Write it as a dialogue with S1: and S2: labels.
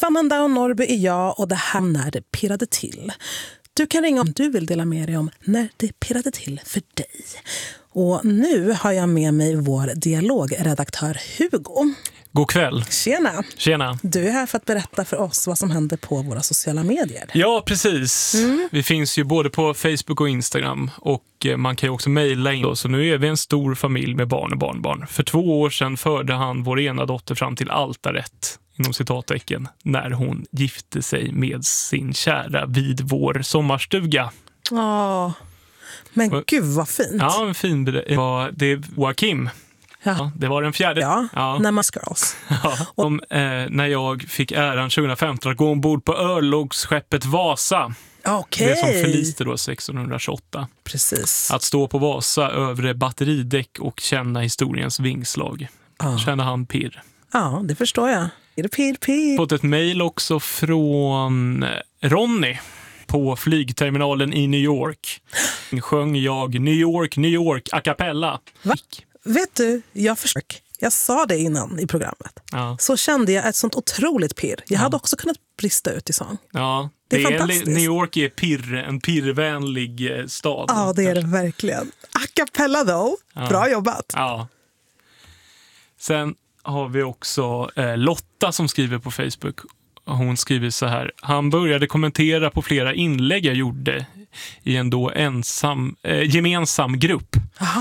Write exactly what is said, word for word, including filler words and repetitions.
S1: Hanna Down Norrby är jag och det här när det pirrade till. Du kan ringa om du vill dela med dig om när det pirrade till för dig. Och nu har jag med mig vår dialogredaktör Hugo.
S2: God kväll.
S1: Tjena.
S2: Tjena.
S1: Du är här för att berätta för oss vad som händer på våra sociala medier.
S2: Ja, precis. Mm. Vi finns ju både på Facebook och Instagram och man kan ju också mejla in. Så nu är vi en stor familj med barn och barnbarn. För två år sedan förde han vår ena dotter fram till altaret, inom citattecken, när hon gifte sig med sin kära vid vår sommarstuga.
S1: Ja, men och, gud vad fint.
S2: Ja, en fin det var det Joakim. Ja. Ja, det var den fjärde.
S1: Ja, ja. När man skras.
S2: Ja, om, eh, när jag fick äran tjugohundrafemton att gå ombord på örlogsskeppet Vasa.
S1: Okay.
S2: Det som förliste då sextonhundratjugoåtta.
S1: Precis.
S2: Att stå på Vasa övre batteridäck och känna historiens vingslag. Ja. Kände han pirr.
S1: Ja, det förstår jag. Pirr, pirr, pirr.
S2: Fått ett mejl också från Ronny på flygterminalen i New York. Sjöng jag New York, New York a cappella.
S1: Va? Vet du, jag försöker. Jag sa det innan i programmet. Ja. Så kände jag ett sånt otroligt pirr. Jag ja. hade också kunnat brista ut i sång.
S2: Ja,
S1: det är,
S2: det är
S1: fantastiskt.
S2: New York är pirr, en pirrvänlig stad.
S1: Ja, det är det verkligen. A cappella då. Ja. Bra jobbat.
S2: Ja. Sen har vi också eh, Lotta som skriver på Facebook. Hon skriver så här: han började kommentera på flera inlägg jag gjorde i en då ensam, eh, gemensam grupp.
S1: Aha.